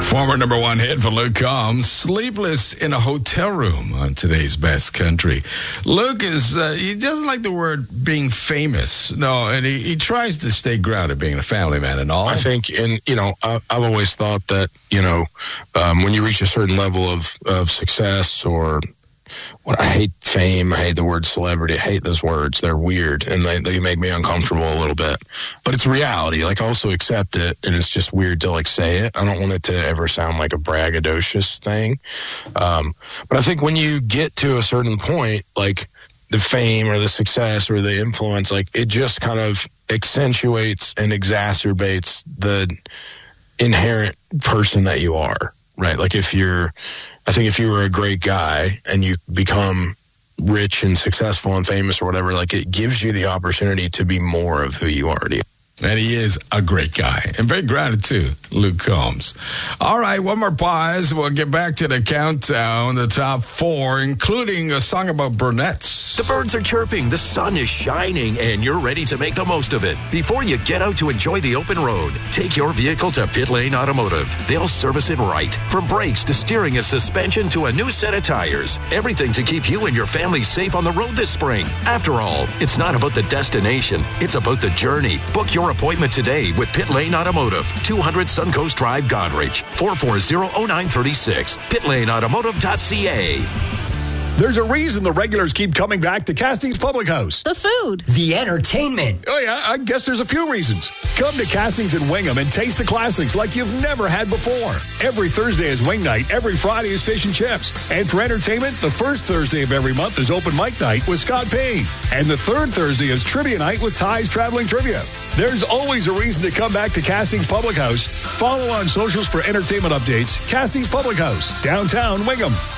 Former number one hit for Luke Combs, Sleepless in a Hotel Room on today's Best Country. Luke he doesn't like the word being famous. No, and he tries to stay grounded, being a family man and all. I think, I've always thought that, when you reach a certain level of success or I hate fame, I hate the word celebrity, I hate those words. They're weird, and they make me uncomfortable a little bit. But it's reality. I also accept it, and it's just weird to, say it. I don't want it to ever sound like a braggadocious thing. But I think when you get to a certain point, the fame or the success or the influence, it just kind of accentuates and exacerbates the inherent person that you are, right? I think if you were a great guy and you become rich and successful and famous or whatever, it gives you the opportunity to be more of who you already are. And he is a great guy. And very grounded, too, Luke Combs. All right, one more pause. We'll get back to the countdown, the top four, including a song about brunettes. The birds are chirping, the sun is shining, and you're ready to make the most of it. Before you get out to enjoy the open road, take your vehicle to Pit Lane Automotive. They'll service it right. From brakes to steering and suspension to a new set of tires. Everything to keep you and your family safe on the road this spring. After all, it's not about the destination. It's about the journey. Book your appointment today with Pit Lane Automotive, 200 Suncoast Drive, Godrich, 440-0936, pitlaneautomotive.ca. There's a reason the regulars keep coming back to Castings Public House. The food. The entertainment. Oh, yeah, I guess there's a few reasons. Come to Castings in Wingham and taste the classics like you've never had before. Every Thursday is wing night. Every Friday is fish and chips. And for entertainment, the first Thursday of every month is open mic night with Scott Payne. And the third Thursday is trivia night with Ty's Traveling Trivia. There's always a reason to come back to Castings Public House. Follow on socials for entertainment updates. Castings Public House, downtown Wingham.